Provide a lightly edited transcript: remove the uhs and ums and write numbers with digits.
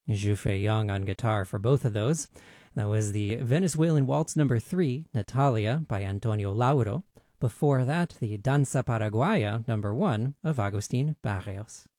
Zhufei Yang on guitar for both of those. That was the Venezuelan Waltz number 3, Natalia, by Antonio Lauro. Before that, the Danza Paraguaya number 1 of Agustin Barrios.